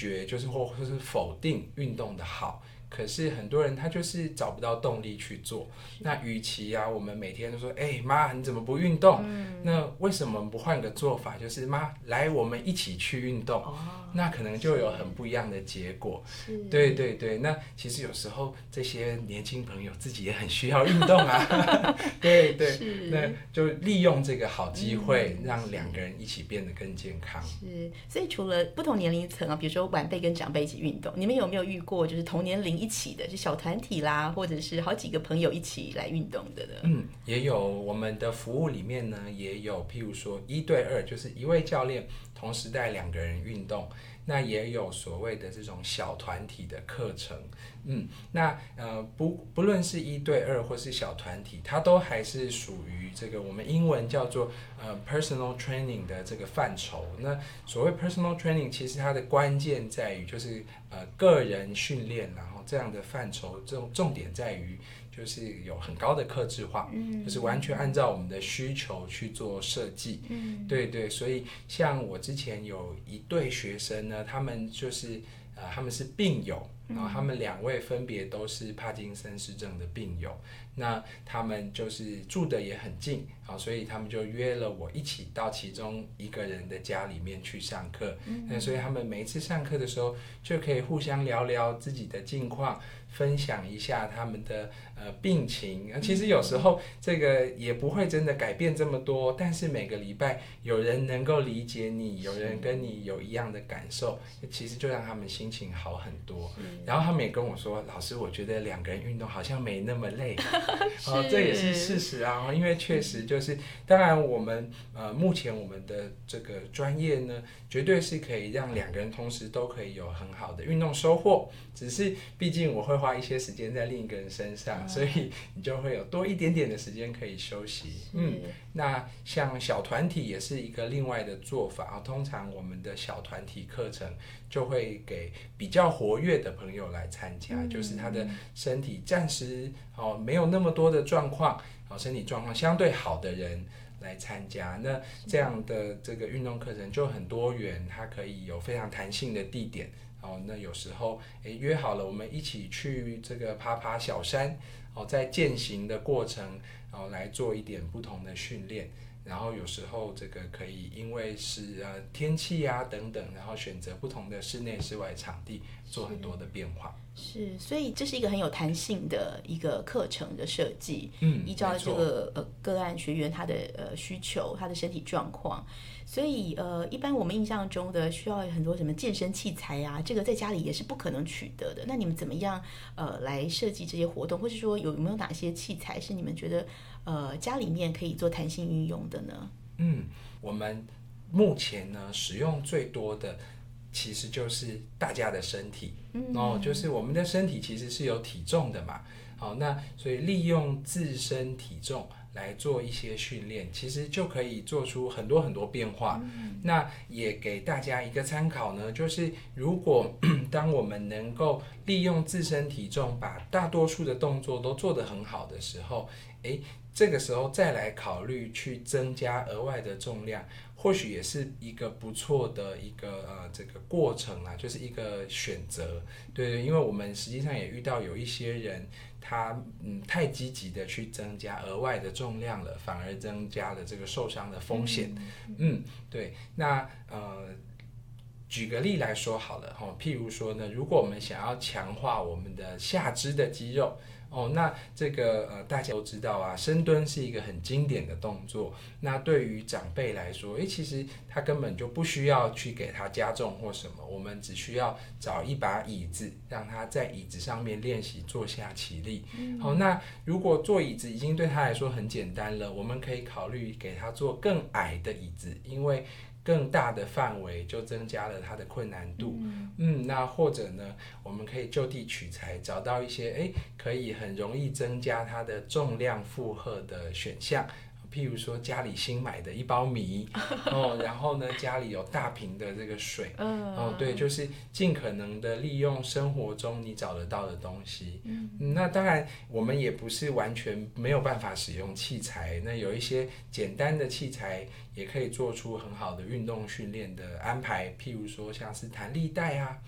绝，就是或是否定运动的好。可是很多人他就是找不到动力去做。那与其我们每天都说，妈你怎么不运动？那为什么不换个做法？就是妈来我们一起去运动。那可能就有很不一样的结果。对对对，那其实有时候这些年轻朋友自己也很需要运动啊。对对，那就利用这个好机会，让两个人一起变得更健康。 是，所以除了不同年龄层啊，比如说晚辈跟长辈一起运动，你们有没有遇过就是同年龄一起的，就小团体啦，或者是好几个朋友一起来运动的呢？ 也有，我们的服务里面呢，也有譬如说1对2，就是一位教练同时带2个人运动。那也有所谓的这种小团体的课程。那不论是1对2或是小团体，它都还是属于这个我们英文叫做personal training 的这个范畴。那所谓 personal training， 其实它的关键在于就是个人训练，然后这样的范畴，这种重点在于就是有很高的客制化，就是完全按照我们的需求去做设计。对对，所以像我之前有一对学生呢，他们就是他们是病友，然后他们2位分别都是帕金森氏症的病友。那他们就是住的也很近，所以他们就约了我一起到其中一个人的家里面去上课。所以他们每一次上课的时候就可以互相聊聊自己的近况，分享一下他们的病情。其实有时候这个也不会真的改变这么多，但是每个礼拜有人能够理解你，有人跟你有一样的感受，其实就让他们心情好很多。然后他们也跟我说，老师我觉得2个人运动好像没那么累。这也是事实啊，因为确实就是，当然我们目前我们的这个专业呢，绝对是可以让2个人同时都可以有很好的运动收获，只是毕竟我会花一些时间在另一个人身上，所以你就会有多一点点的时间可以休息。那像小团体也是一个另外的做法。通常我们的小团体课程就会给比较活跃的朋友来参加，就是他的身体暂时没有那么多的状况，身体状况相对好的人来参加。那这样的这个运动课程就很多元，它可以有非常弹性的地点。那有时候约好了我们一起去这个爬小山，在健行的过程来做一点不同的训练。然后有时候这个可以因为是天气等等，然后选择不同的室内室外场地做很多的变化。 是，所以这是一个很有弹性的一个课程的设计，依照这个个案学员他的需求，他的身体状况。所以一般我们印象中的需要很多什么健身器材啊，这个在家里也是不可能取得的。那你们怎么样来设计这些活动，或是说有没有哪些器材是你们觉得家里面可以做弹性运用的呢？ 我们目前呢使用最多的其实就是大家的身体。就是我们的身体其实是有体重的嘛。那所以利用自身体重来做一些训练，其实就可以做出很多很多变化。那也给大家一个参考呢，就是如果当我们能够利用自身体重把大多数的动作都做得很好的时候，这个时候再来考虑去增加额外的重量，或许也是一个不错的一个这个过程啦，就是一个选择。对，因为我们实际上也遇到有一些人，他太积极的去增加额外的重量了，反而增加了这个受伤的风险。对，那举个例来说好了，譬如说呢，如果我们想要强化我们的下肢的肌肉，那这个大家都知道啊，深蹲是一个很经典的动作。那对于长辈来说，其实他根本就不需要去给他加重或什么，我们只需要找一把椅子，让他在椅子上面练习坐下起立。那如果坐椅子已经对他来说很简单了，我们可以考虑给他做更矮的椅子，因为更大的范围就增加了它的困难度。那或者呢，我们可以就地取材，找到一些可以很容易增加它的重量负荷的选项。譬如说家里新买的一包米然后呢家里有大瓶的这个水对，就是尽可能的利用生活中你找得到的东西。那当然我们也不是完全没有办法使用器材，那有一些简单的器材也可以做出很好的运动训练的安排，譬如说像是弹力带啊，